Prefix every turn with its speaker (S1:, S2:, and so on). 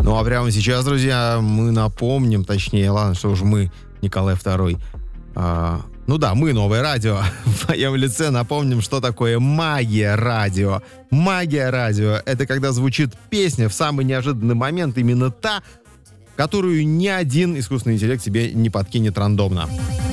S1: Ну а прямо сейчас, друзья, мы напомним, точнее, ладно, что уж мы, Николай II. Ну да, мы новое радио. В моем лице напомним, что такое магия радио. Магия радио — это когда звучит песня в самый неожиданный момент, именно та, которую ни один искусственный интеллект тебе не подкинет рандомно.